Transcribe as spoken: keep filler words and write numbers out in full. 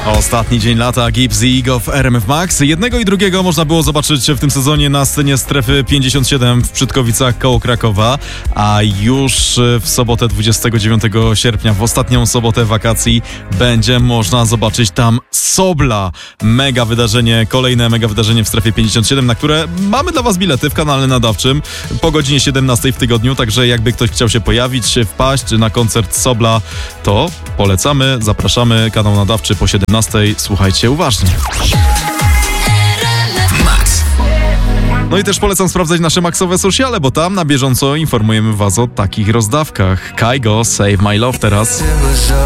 Ostatni dzień lata, Gibbs i Ego w R M F Max. Jednego i drugiego można było zobaczyć w tym sezonie na scenie Strefy pięćdziesiąt siedem w Przytkowicach koło Krakowa, a już w sobotę dwudziestego dziewiątego sierpnia, w ostatnią sobotę wakacji, będzie można zobaczyć tam Sobla. Mega wydarzenie, kolejne mega wydarzenie w Strefie pięćdziesiąt siedem, na które mamy dla was bilety w kanale nadawczym po godzinie siedemnastej w tygodniu, także jakby ktoś chciał się pojawić, wpaść na koncert Sobla, to polecamy, zapraszamy, kanał nadawczy po siedemnastej. Słuchajcie uważnie. Max. No i też polecam sprawdzać nasze maxowe sociale, bo tam na bieżąco informujemy was o takich rozdawkach. Kygo, Save My Love teraz.